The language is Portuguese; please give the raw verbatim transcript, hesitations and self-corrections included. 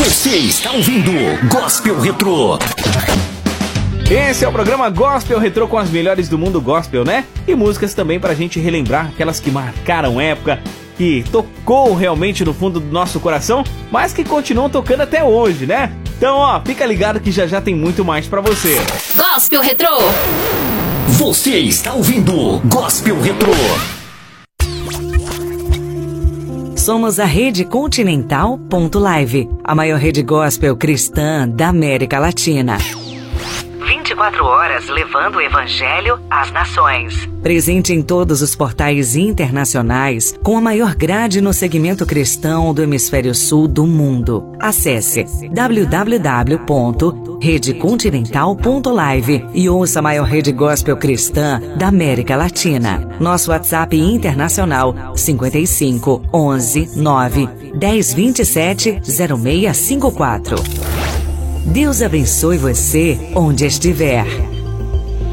Você está ouvindo Gospel Retrô. Esse é o programa Gospel Retrô com as melhores do mundo gospel, né? E músicas também pra gente relembrar aquelas que marcaram época, que tocou realmente no fundo do nosso coração, mas que continuam tocando até hoje, né? Então, ó, fica ligado que já já tem muito mais pra você. Gospel Retrô. Você está ouvindo Gospel Retrô. Somos a Rede Continental ponto live, a maior rede gospel cristã da América Latina. vinte e quatro horas levando o Evangelho às nações. Presente em todos os portais internacionais, com a maior grade no segmento cristão do hemisfério sul do mundo. Acesse w w w ponto rede continental ponto live e ouça a maior rede gospel cristã da América Latina. Nosso WhatsApp internacional cinquenta e cinco, onze, nove, dez, vinte e sete, zero seis cinco quatro. Deus abençoe você onde estiver.